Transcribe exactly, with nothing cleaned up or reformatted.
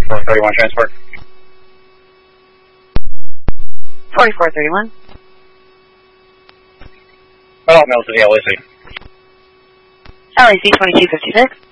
forty-four thirty-one transport. forty-four thirty-one. Oh, no, to the L A C. L A C twenty-two fifty-six.